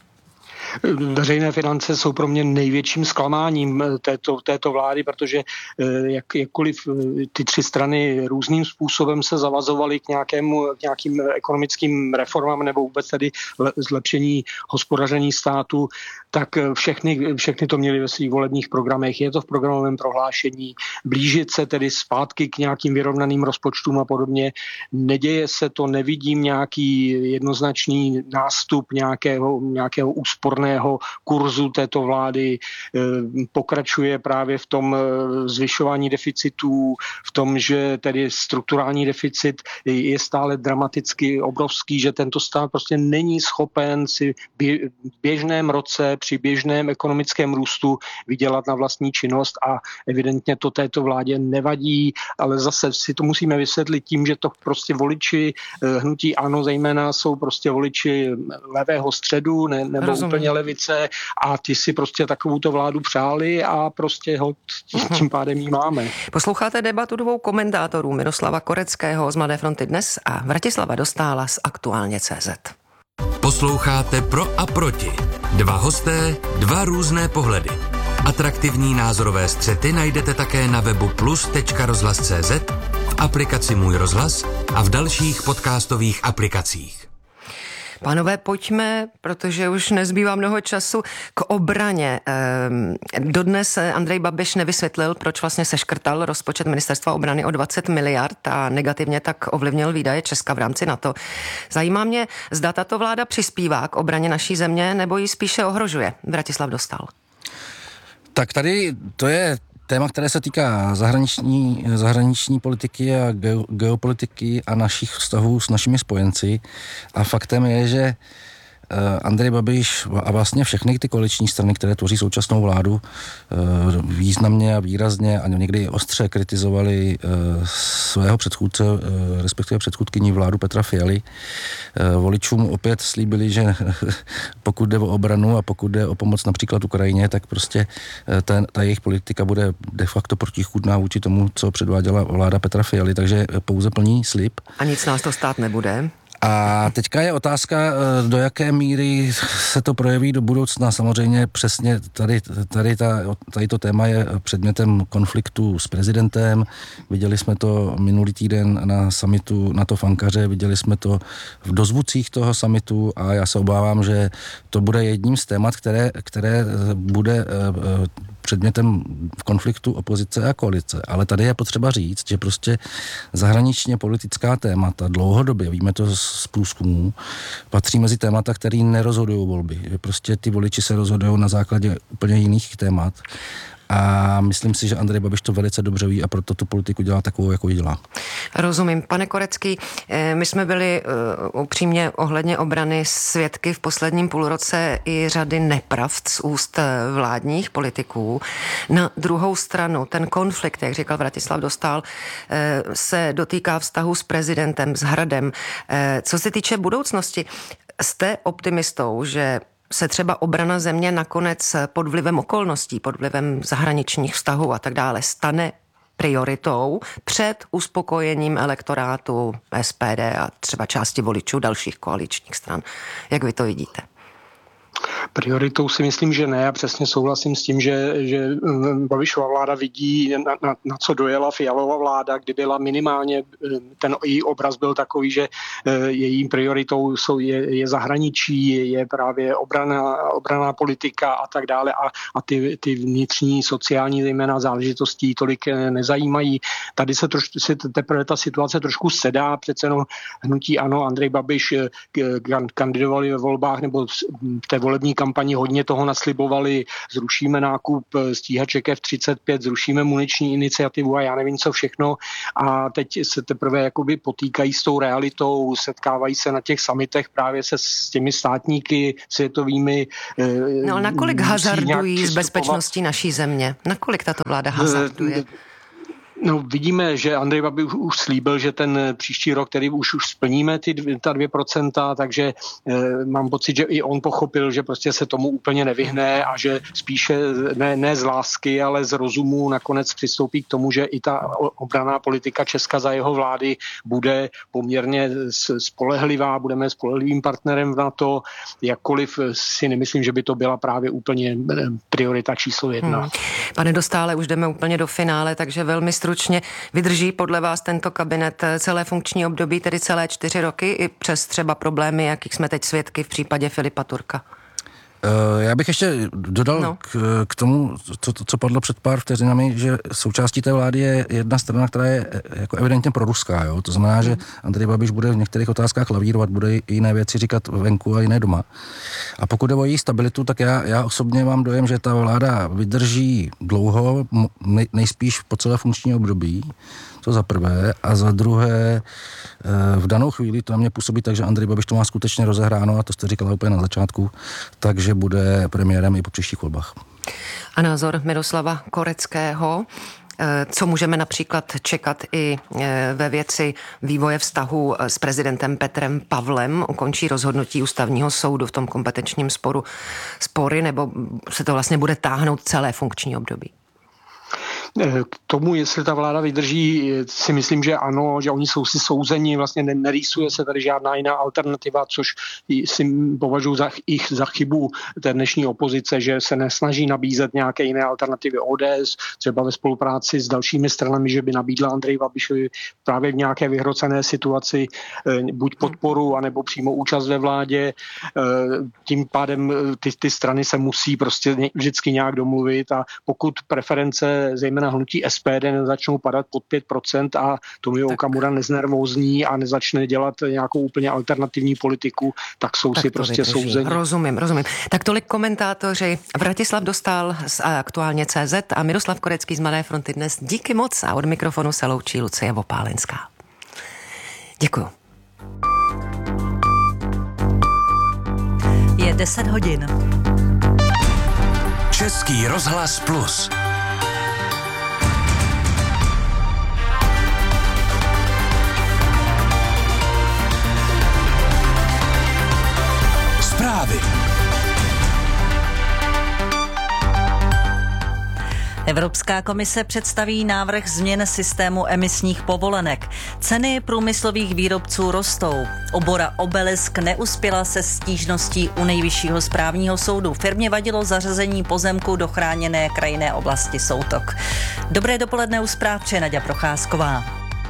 Veřejné finance jsou pro mě největším zklamáním této vlády, protože jakkoliv ty tři strany různým způsobem se zavazovaly k nějakým ekonomickým reformám nebo vůbec tedy zlepšení hospodaření státu, tak všechny to měli ve svých volebních programech. Je to v programovém prohlášení. Blížit se tedy zpátky k nějakým vyrovnaným rozpočtům a podobně. Neděje se to, nevidím nějaký jednoznačný nástup nějakého úsporného kurzu této vlády. Pokračuje právě v tom zvyšování deficitů, v tom, že tedy strukturální deficit je stále dramaticky obrovský, že tento stát prostě není schopen si v běžném roce při běžném ekonomickém růstu vydělat na vlastní činnost a evidentně to této vládě nevadí, ale zase si to musíme vysvětlit tím, že to prostě voliči hnutí ANO zejména jsou prostě voliči levého středu nebo úplně levice a ty si prostě takovouto vládu přáli a prostě ho tím pádem jí máme. Posloucháte debatu dvou komentátorů, Miroslava Koreckého z Mladé fronty Dnes a Vratislava Dostála z Aktuálně.cz. Posloucháte Pro a proti. Dva hosté, dva různé pohledy. Atraktivní názorové střety najdete také na webu plus.rozhlas.cz, v aplikaci Můj rozhlas a v dalších podcastových aplikacích. Pánové, pojďme, protože už nezbývá mnoho času, k obraně. Dodnes Andrej Babiš nevysvětlil, proč vlastně seškrtal rozpočet Ministerstva obrany o 20 miliard a negativně tak ovlivnil výdaje Česka v rámci NATO. Zajímá mě, zda tato vláda přispívá k obraně naší země, nebo ji spíše ohrožuje. Vratislav Dostál. Tak tady to je téma, které se týká zahraniční politiky a geopolitiky a našich vztahů s našimi spojenci. A faktem je, že Andrej Babiš a vlastně všechny ty koaliční strany, které tvoří současnou vládu, významně a výrazně a někdy ostře kritizovali svého předchůdce, respektive předchůdkyní vládu Petra Fialy. Voličům opět slíbili, že pokud jde o obranu a pokud jde o pomoc například Ukrajině, tak prostě ta jejich politika bude de facto protichůdná vůči tomu, co předváděla vláda Petra Fialy, takže pouze plní slib. A nic nás to stát nebude. A teďka je otázka, do jaké míry se to projeví do budoucna. Samozřejmě přesně tady to téma je předmětem konfliktu s prezidentem. Viděli jsme to minulý týden na summitu NATO v Ankaře, viděli jsme to v dozvucích toho summitu a já se obávám, že to bude jedním z témat, které bude předmětem v konfliktu opozice a koalice. Ale tady je potřeba říct, že prostě zahraničně politická témata dlouhodobě, víme to z průzkumů, patří mezi témata, které nerozhodují volby. Že prostě ty voliči se rozhodují na základě úplně jiných témat. A myslím si, že Andrej Babiš to velice dobře ví a proto tu politiku dělá takovou, jakou ji dělá. Rozumím. Pane Korecký, my jsme byli upřímně ohledně obrany svědky v posledním půlroce i řady nepravd z úst vládních politiků. Na druhou stranu ten konflikt, jak říkal Vratislav Dostál, se dotýká vztahu s prezidentem, s Hradem. Co se týče budoucnosti, jste optimistou, že se třeba obrana země nakonec pod vlivem okolností, pod vlivem zahraničních vztahů a tak dále stane prioritou před uspokojením elektorátu SPD a třeba části voličů dalších koaličních stran? Jak vy to vidíte? Prioritou si myslím, že ne. Já přesně souhlasím s tím, že Babišova vláda vidí, na co dojela Fialova vláda, kdy byla minimálně, ten její obraz byl takový, že jejím prioritou je zahraničí, je právě obranná politika a tak dále a ty vnitřní sociální zejména záležitosti tolik nezajímají. Tady se teprve ta situace trošku sedá, přece jenom hnutí ANO, Andrej Babiš kandidovali ve volbách nebo v té volební kampani hodně toho naslibovali, zrušíme nákup stíhaček F-35, zrušíme muniční iniciativu a já nevím co všechno a teď se teprve jakoby potýkají s tou realitou, setkávají se na těch summitech právě se s těmi státníky světovými. No ale nakolik hazardují s bezpečností naší země? Nakolik tato vláda hazarduje? No, vidíme, že Andrej Babiš už slíbil, že ten příští rok, který už splníme ta 2%, takže mám pocit, že i on pochopil, že prostě se tomu úplně nevyhne a že spíše ne z lásky, ale z rozumu nakonec přistoupí k tomu, že i ta obranná politika Česka za jeho vlády bude poměrně spolehlivá, budeme spolehlivým partnerem v NATO, jakkoliv si nemyslím, že by to byla právě úplně priorita číslo 1. Pane Dostále, už jdeme úplně do finále, takže velmi stručně. Vydrží podle vás tento kabinet celé funkční období, tedy celé 4 roky, i přes třeba problémy, jakých jsme teď svědky v případě Filipa Turka? Já bych ještě dodal k tomu, co padlo před pár vteřinami, že součástí té vlády je jedna strana, která je jako evidentně proruská. Jo? To znamená, že Andrej Babiš bude v některých otázkách lavírovat, bude i jiné věci říkat venku a jiné doma. A pokud jde o její stabilitu, tak já osobně mám dojem, že ta vláda vydrží dlouho, nejspíš po celé funkční období. To za prvé. A za druhé, v danou chvíli to na mě působí tak, že Andrej Babiš to má skutečně rozehráno, a to jste říkala úplně na začátku, takže bude premiérem i po příštích volbách. A názor Miroslava Koreckého, co můžeme například čekat i ve věci vývoje vztahu s prezidentem Petrem Pavlem? Ukončí rozhodnutí ústavního soudu v tom kompetenčním spory, nebo se to vlastně bude táhnout celé funkční období? K tomu, jestli ta vláda vydrží, si myslím, že ano, že oni jsou si souzeni, vlastně nerýsuje se tady žádná jiná alternativa, což si považuji za chybu té dnešní opozice, že se nesnaží nabízet nějaké jiné alternativy ODS, třeba ve spolupráci s dalšími stranami, že by nabídla Andrej Babišovi právě v nějaké vyhrocené situaci buď podporu, anebo přímo účast ve vládě. Tím pádem ty strany se musí prostě vždycky nějak domluvit a pokud preference zejména hnutí SPD nezačnou padat pod 5% a Tomio Okamura neznervózní a nezačne dělat nějakou úplně alternativní politiku, tak jsou si prostě souzeni. Rozumím. Tak tolik komentátoři. Vratislav Dostál z Aktuálně CZ a Miroslav Korecký z Mladé fronty dnes. Díky moc a od mikrofonu se loučí Lucie Vopálenská. Děkuju. Je 10 hodin. Český rozhlas Plus. Zprávy. Evropská komise představí návrh změn systému emisních povolenek. Ceny průmyslových výrobců rostou. Obora Obelisk neuspěla se stížností u Nejvyššího správního soudu. Firmě vadilo zařazení pozemku do chráněné krajinné oblasti Soutok. Dobré dopoledne, u zpráv přeje Naďa Procházková.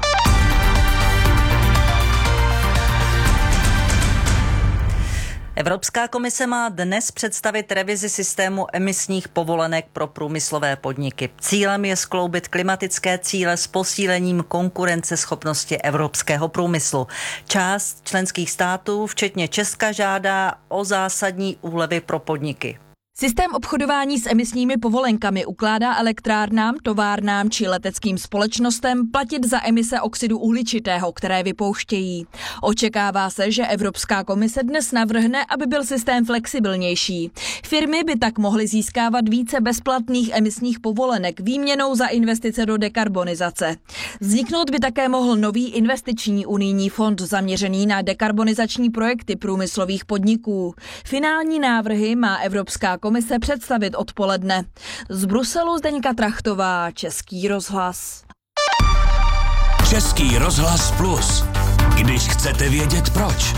Evropská komise má dnes představit revizi systému emisních povolenek pro průmyslové podniky. Cílem je skloubit klimatické cíle s posílením konkurenceschopnosti evropského průmyslu. Část členských států, včetně Česka, žádá o zásadní úlevy pro podniky. Systém obchodování s emisními povolenkami ukládá elektrárnám, továrnám či leteckým společnostem platit za emise oxidu uhličitého, které vypouštějí. Očekává se, že Evropská komise dnes navrhne, aby byl systém flexibilnější. Firmy by tak mohly získávat více bezplatných emisních povolenek výměnou za investice do dekarbonizace. Vzniknout by také mohl nový investiční unijní fond zaměřený na dekarbonizační projekty průmyslových podniků. Finální návrhy má Evropská komise představit odpoledne. Z Bruselu Zdeňka Trachtová, Český rozhlas. Český rozhlas Plus. Když chcete vědět proč.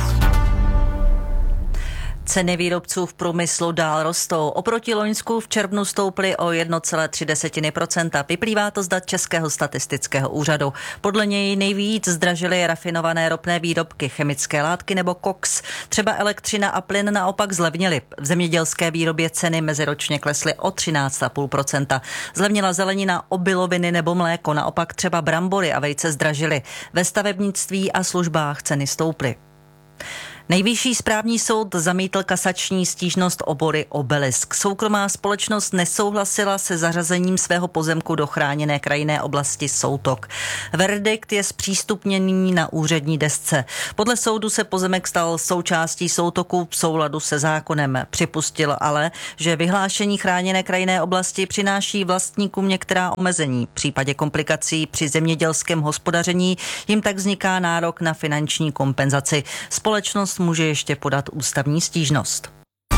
Ceny výrobců v průmyslu dál rostou. Oproti loňsku v červnu stouply o 1,3%. Vyplývá to z dat Českého statistického úřadu. Podle něj nejvíc zdražily rafinované ropné výrobky, chemické látky nebo koks. Třeba elektřina a plyn naopak zlevnily. V zemědělské výrobě ceny meziročně klesly o 13,5%. Zlevnila zelenina, obiloviny nebo mléko. Naopak třeba brambory a vejce zdražily. Ve stavebnictví a službách ceny stouply. Nejvyšší správní soud zamítl kasační stížnost obory Obelisk. Soukromá společnost nesouhlasila se zařazením svého pozemku do chráněné krajinné oblasti Soutok. Verdikt je zpřístupněný na úřední desce. Podle soudu se pozemek stal součástí Soutoku v souladu se zákonem. Připustil ale, že vyhlášení chráněné krajinné oblasti přináší vlastníkům některá omezení. V případě komplikací při zemědělském hospodaření jim tak vzniká nárok na finanční kompenzaci. Společnost může ještě podat ústavní stížnost.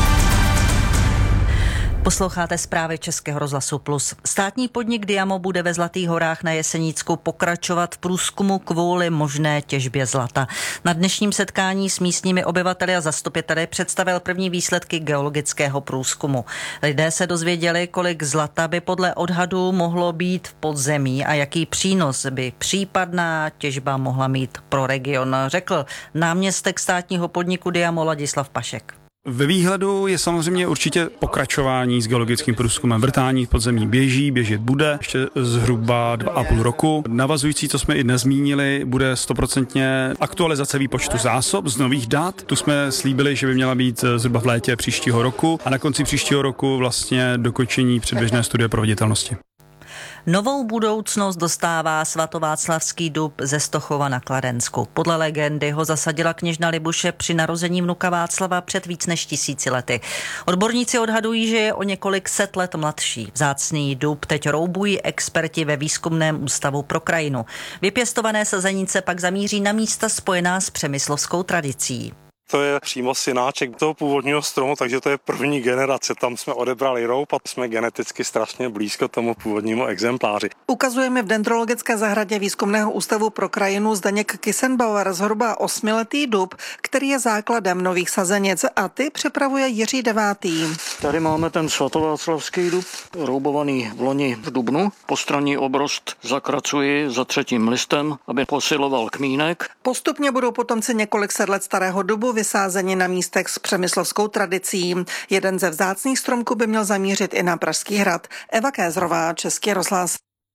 Posloucháte zprávy Českého rozhlasu Plus. Státní podnik Diamo bude ve Zlatých horách na Jesenícku pokračovat v průzkumu kvůli možné těžbě zlata. Na dnešním setkání s místními obyvateli a zastupiteli představil první výsledky geologického průzkumu. Lidé se dozvěděli, kolik zlata by podle odhadů mohlo být v podzemí a jaký přínos by případná těžba mohla mít pro region, řekl náměstek státního podniku Diamo Ladislav Pašek. Ve výhledu je samozřejmě určitě pokračování s geologickým průzkumem. Vrtání v podzemí běžet bude ještě zhruba 2,5 roku. Navazující, co jsme i dnes zmínili, bude 100% aktualizace výpočtu zásob z nových dat. Tu jsme slíbili, že by měla být zhruba v létě příštího roku a na konci příštího roku vlastně dokončení předběžné studie proveditelnosti. Novou budoucnost dostává svatováclavský dub ze Stochova na Kladensku. Podle legendy ho zasadila kněžna Libuše při narození vnuka Václava před víc než 1000 lety. Odborníci odhadují, že je o několik set let mladší. Vzácný dub teď roubují experti ve výzkumném ústavu pro krajinu. Vypěstované sazenice pak zamíří na místa spojená s přemyslovskou tradicí. To je přímo synáček toho původního stromu, takže to je první generace. Tam jsme odebrali roub a jsme geneticky strašně blízko tomu původnímu exempláři. Ukazujeme v Dendrologické zahradě Výzkumného ústavu pro krajinu Zdeněk Kissenbauer zhruba 8letý dub, který je základem nových sazenic, a ty připravuje Jiří Devátý. Tady máme ten svatováclavský dub, roubovaný v loni v dubnu. Postranní obrost zakracuji za 3. listem, aby posiloval kmínek. Postupně budou potomci několik set let starého dubu vysázeni na místech s přemyslovskou tradicí. Jeden ze vzácných stromků by měl zamířit i na Pražský hrad. Eva Kézrová, Český rozhlas.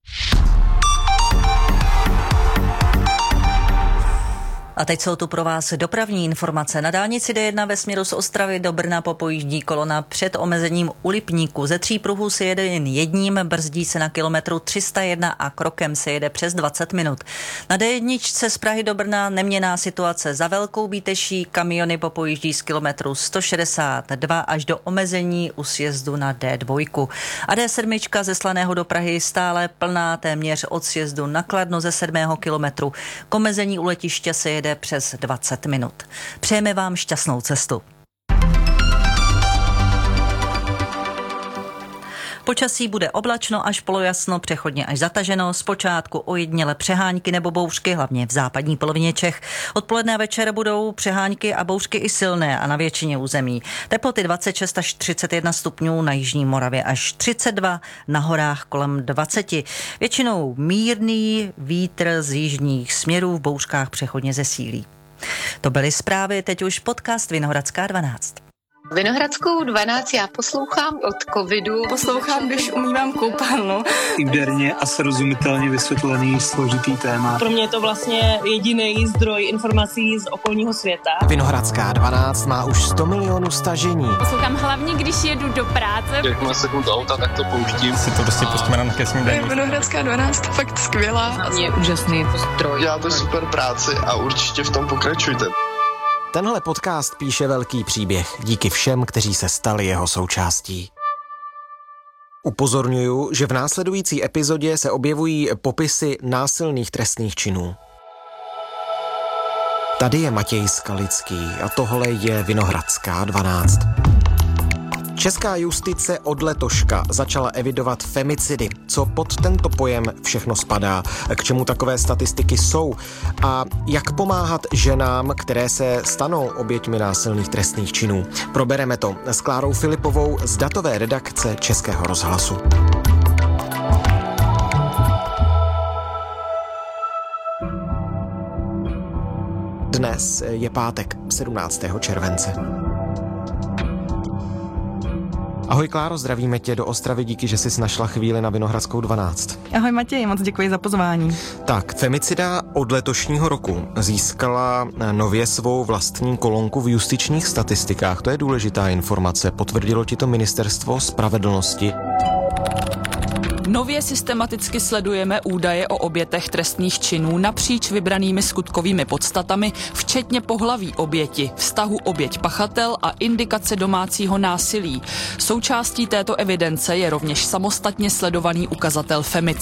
A teď jsou tu pro vás dopravní informace. Na dálnici D1 ve směru z Ostravy do Brna popojíždí kolona před omezením u Lipníku. Ze 3 pruhů se jede jen jedním, brzdí se na kilometru 301 a krokem se jede přes 20 minut. Na D1 z Prahy do Brna neměnná situace. Za Velkou Bíteší kamiony popojíždí z kilometru 162 až do omezení u sjezdu na D2. A D7 ze Slaného do Prahy stále plná téměř od sjezdu na Kladno ze 7. kilometru. K omezení u letiště se jede přes 20 minut. Přejeme vám šťastnou cestu. počasí bude oblačno až polojasno, přechodně až zataženo, zpočátku ojediněle přehánky nebo bouřky, hlavně v západní polovině Čech. Odpoledne a večer budou přehánky a bouřky i silné a na většině území. Teploty 26 až 31 stupňů, na jižní Moravě až 32, na horách kolem 20. Většinou mírný vítr z jižních směrů, v bouřkách přechodně zesílí. To byly zprávy, teď už podcast Vinohradská 12. Vinohradskou 12 já poslouchám od covidu. Poslouchám, když umývám koupelnu. Interně a srozumitelně vysvětlený složitý téma. Pro mě je to vlastně jediný zdroj informací z okolního světa. Vinohradská 12 má už 100 milionů stažení. Poslouchám hlavně, když jedu do práce. Jakmile se do auta, tak to pouštím. Si to prostě pustíme ráno ke snídani. Vinohradská 12 je fakt skvělá. Je úžasný zdroj. Děláte super práci a určitě v tom pokračujte. Tenhle podcast píše velký příběh díky všem, kteří se stali jeho součástí. Upozorňuju, že v následující epizodě se objevují popisy násilných trestných činů. Tady je Matěj Skalický a tohle je Vinohradská 12. Česká justice od letoška začala evidovat femicidy. Co pod tento pojem všechno spadá, k čemu takové statistiky jsou a jak pomáhat ženám, které se stanou oběťmi násilných trestných činů. Probereme to s Klárou Filipovou z datové redakce Českého rozhlasu. Dnes je pátek, 17. července. Ahoj Kláro, zdravíme tě do Ostravy, díky, že jsi našla chvíli na Vinohradskou 12. Ahoj Matěj, moc děkuji za pozvání. Tak, femicida od letošního roku získala nově svou vlastní kolonku v justičních statistikách. To je důležitá informace, potvrdilo ti to Ministerstvo spravedlnosti. Nově systematicky sledujeme údaje o obětech trestných činů napříč vybranými skutkovými podstatami, včetně pohlaví oběti, vztahu oběť-pachatel a indikace domácího násilí. Součástí této evidence je rovněž samostatně sledovaný ukazatel femicid.